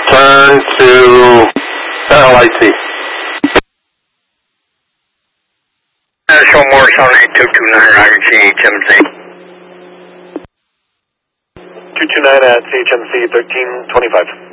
turn to LIC. Show Morris on 8229 Roger CHMC. 229 at CHMC 1325.